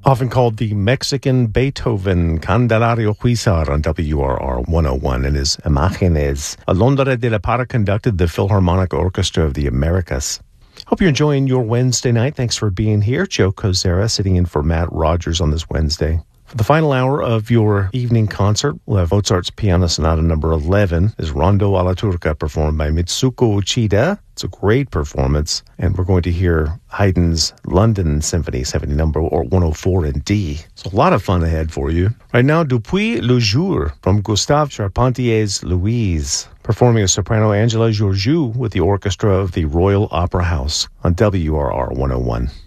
Often called the Mexican Beethoven, Candelario Huizar on WRR 101 and his Imágenes. Alondra de la Parra conducted the Philharmonic Orchestra of the Americas. Hope you're enjoying your Wednesday night. Thanks for being here. Joe Kozera sitting in for Matt Rogers on this Wednesday. For the final hour of your evening concert, we'll have Mozart's Piano Sonata number 11, is Rondo alla Turca, performed by Mitsuko Uchida. It's a great performance, and we're going to hear Haydn's London Symphony number 104 in D. So a lot of fun ahead for you. Right now, Depuis le Jour from Gustave Charpentier's Louise, performing a soprano Angela Georgiou with the orchestra of the Royal Opera House on WRR 101.